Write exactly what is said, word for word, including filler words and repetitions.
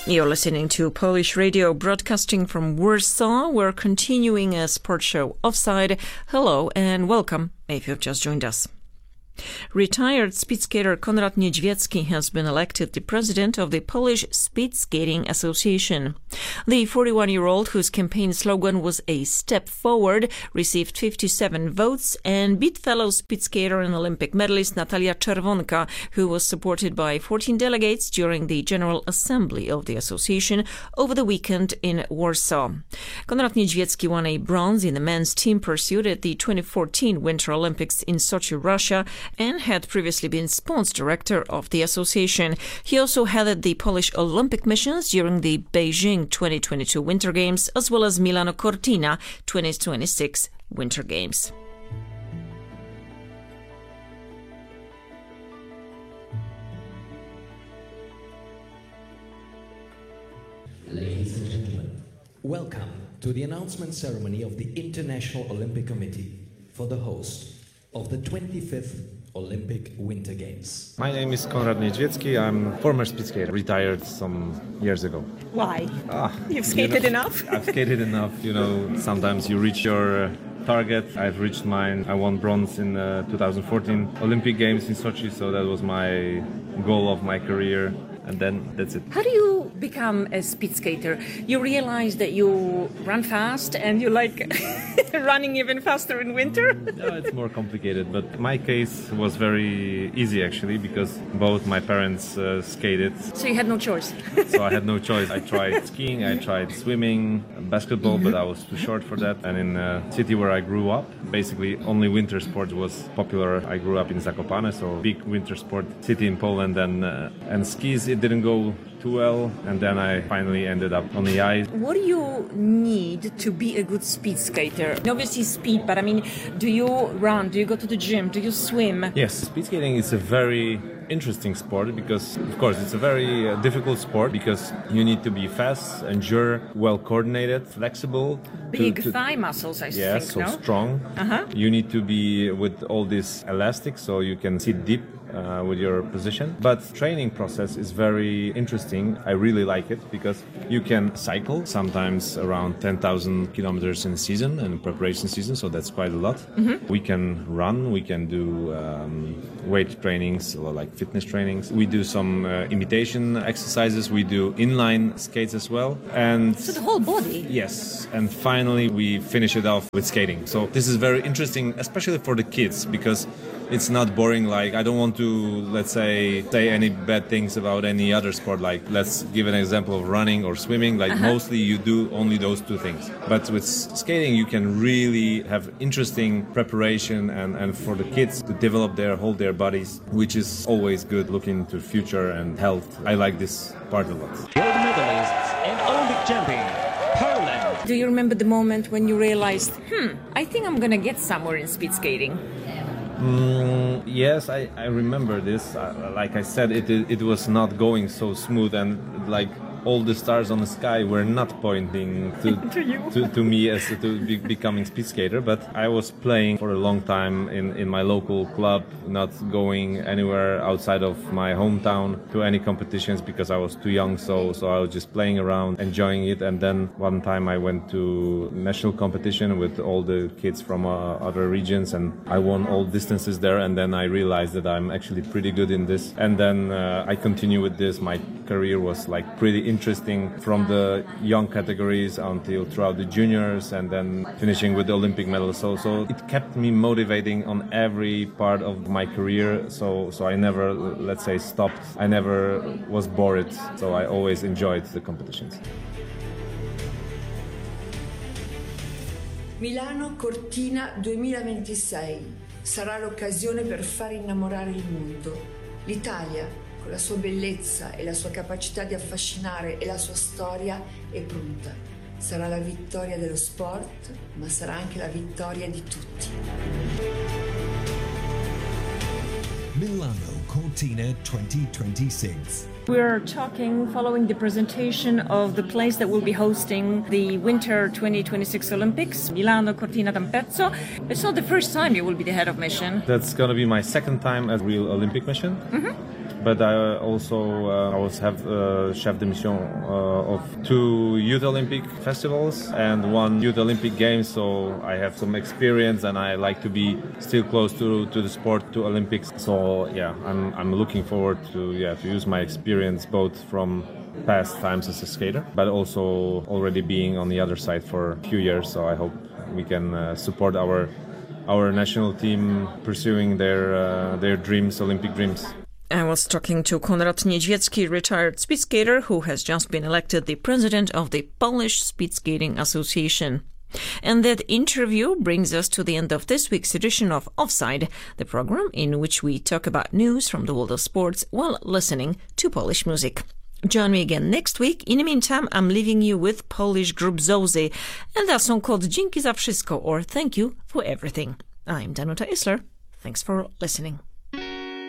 You're listening to Polish Radio broadcasting from Warsaw. We're continuing a sports show Offside. Hello and welcome if you've just joined us. Retired speed skater Konrad Niedźwiecki has been elected the president of the Polish Speed Skating Association. The forty-one-year-old, whose campaign slogan was "A Step Forward," received fifty-seven votes and beat fellow speed skater and Olympic medalist Natalia Czerwonka, who was supported by fourteen delegates during the General Assembly of the association over the weekend in Warsaw. Konrad Niedźwiecki won a bronze in the men's team pursuit at the twenty fourteen Winter Olympics in Sochi, Russia, and had previously been sports director of the association. He also headed the Polish Olympic missions during the Beijing twenty twenty-two Winter Games, as well as Milano Cortina twenty twenty-six Winter Games. Ladies and gentlemen, welcome to the announcement ceremony of the International Olympic Committee for the host of the twenty-fifth Olympic Winter Games. My name is Konrad Niedźwiecki. I'm former speed skater, retired some years ago. Why? Ah, You've skated you know, enough? I've skated enough. You know, sometimes you reach your uh, target. I've reached mine. I won bronze in uh, two thousand fourteen Olympic Games in Sochi, so that was my goal of my career. And then that's it. How do you become a speed skater? You realize that you run fast and you like running even faster in winter? No, it's more complicated, but my case was very easy actually, because both my parents uh, skated. So you had no choice? So I had no choice. I tried skiing, I tried swimming, basketball, but I was too short for that. And in the city where I grew up, basically only winter sport was popular. I grew up in Zakopane, so big winter sport city in Poland, and uh, and skis, it didn't go too well, and then I finally ended up on the ice. What do you need to be a good speed skater? Obviously speed, but I mean, do you run? Do you go to the gym? Do you swim? Yes, speed skating is a very interesting sport because, of course, it's a very uh, difficult sport because you need to be fast, endure, well coordinated, flexible. Big to, to, thigh muscles, I yeah, think, so no? strong. Uh-huh. You need to be with all this elastic so you can sit deep uh, with your position. But training process is very interesting. I really like it because you can cycle sometimes around ten thousand kilometers in a season, in preparation season, so that's quite a lot. Mm-hmm. We can run, we can do um, weight trainings, like fitness trainings. We do some uh, imitation exercises. We do inline skates as well. And so the whole body? Yes. And finally, we finish it off with skating. So this is very interesting, especially for the kids, because it's not boring. Like, I don't want to, let's say, say any bad things about any other sport. Like, let's give an example of running or swimming. Like, uh-huh. Mostly you do only those two things. But with skating, you can really have interesting preparation and, and for the kids to develop their, hold their bodies, which is always good looking to the future and health. I like this part a lot. Gold medalists and Olympic champion, Poland. Do you remember the moment when you realized, hmm, I think I'm going to get somewhere in speed skating? Mm, yes, I, I remember this. Uh, like I said, it, it it was not going so smooth, and like all the stars on the sky were not pointing to to, you. to, to me as to be, becoming speed skater. But I was playing for a long time in, in my local club, not going anywhere outside of my hometown to any competitions because I was too young. So so I was just playing around, enjoying it. And then one time I went to national competition with all the kids from uh, other regions, and I won all distances there. And then I realized that I'm actually pretty good in this. And then uh, I continue with this. My career was like pretty interesting. Interesting from the young categories until throughout the juniors, and then finishing with the Olympic medal. So, so it kept me motivating on every part of my career. So, so I never, let's say, stopped. I never was bored. So I always enjoyed the competitions. Milano Cortina duemilaventisei sarà l'occasione per far innamorare il mondo. L'Italia, con la sua bellezza e la sua capacità di affascinare e la sua storia, è pronta. Sarà la vittoria dello sport, ma sarà anche la vittoria di tutti. Milano Cortina twenty twenty-six. We're talking following the presentation of the place that will be hosting the Winter twenty twenty-six Olympics, Milano Cortina d'Ampezzo. It's not the first time you will be the head of mission. That's going to be my second time as real Olympic mission. Mm-hmm. but I also uh, I was have uh, chef de mission uh, of two Youth Olympic festivals and one Youth Olympic Games, so I have some experience and I like to be still close to, to the sport, to Olympics. So yeah, I'm I'm looking forward to yeah to use my experience both from past times as a skater, but also already being on the other side for a few years. So I hope we can uh, support our our national team pursuing their uh, their dreams, Olympic dreams. I was talking to Konrad Niedźwiecki, retired speed skater who has just been elected the president of the Polish Speed Skating Association. And that interview brings us to the end of this week's edition of Offside, the program in which we talk about news from the world of sports while listening to Polish music. Join me again next week. In the meantime, I'm leaving you with Polish group Zozy and that song called Dzięki za wszystko, or Thank You for Everything. I'm Danuta Isler. Thanks for listening.